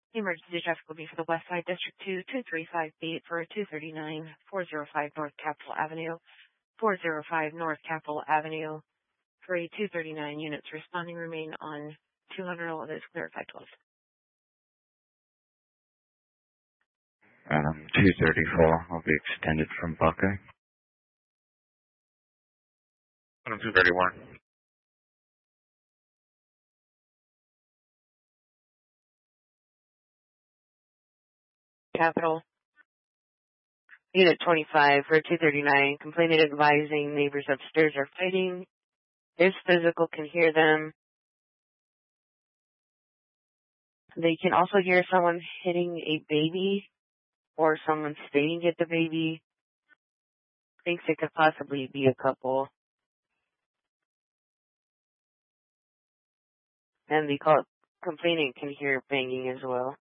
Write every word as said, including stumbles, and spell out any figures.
The emergency traffic will be for the West Side District two, two three five eight for two thirty-nine, four oh five North Capitol Avenue, four oh five North Capitol Avenue. For a two thirty-nine units responding remain on two hundred eleven is clear five twelve. Um, two thirty-four will be extended from Buckeye. Adam two thirty-one. Capitol. Unit twenty-five for two thirty-nine. Complainant advising neighbors upstairs are fighting. If physical can hear them. They can also hear someone hitting a baby or someone staying at the baby. Thinks it could possibly be a couple. And the call, complainant can hear banging as well.